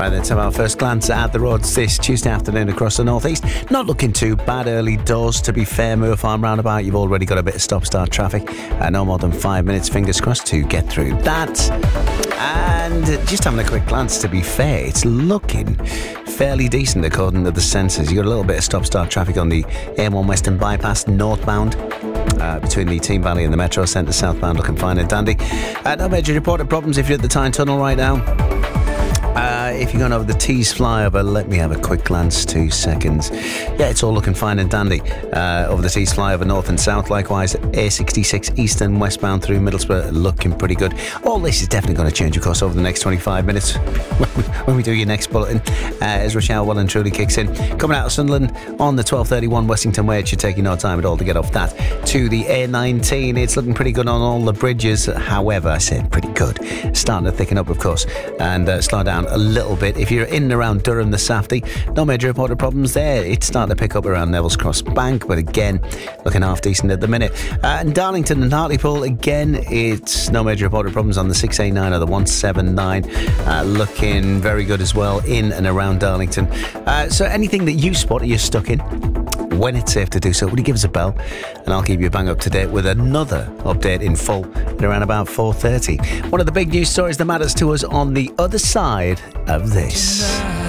Right, let's have our first glance at the roads this Tuesday afternoon across the northeast. Not looking too bad early doors, to be fair. Moor Farm roundabout, you've already got a bit of stop-start traffic. No more than 5 minutes, fingers crossed, to get through that. And just having a quick glance, to be fair, it's looking fairly decent according to the sensors. You've got a little bit of stop-start traffic on the A1 Western Bypass northbound. Between the Team Valley and the Metro Centre southbound, looking fine and dandy. No major reported problems if you're at the Tyne Tunnel right now. If you're going over the Tees flyover, let me have a quick glance, 2 seconds. Yeah, it's all looking fine and dandy. Over the Tees flyover north and south, likewise, A66 east and westbound through Middlesbrough, looking pretty good. All this is definitely going to change, of course, over the next 25 minutes when we do your next bulletin, as rush hour well and truly kicks in. Coming out of Sunderland on the 12:31 Westington Way, it should take you no time at all to get off that to the A19. It's looking pretty good on all the bridges. However, I said pretty good. Starting to thicken up, of course, and slow down a little bit. If you're in and around Durham, the Safety, no major reported problems there. It's starting to pick up around Neville's Cross Bank, but again, looking half decent at the minute. And Darlington and Hartlepool, again, it's no major reported problems on the 689 or the 179. Looking very good as well in and around Darlington. So anything that you spot or you're stuck in, when it's safe to do so, would you give us a bell and I'll keep you bang up to date with another update in full at around about 4:30. One of the big news stories that matters to us on the other side of this.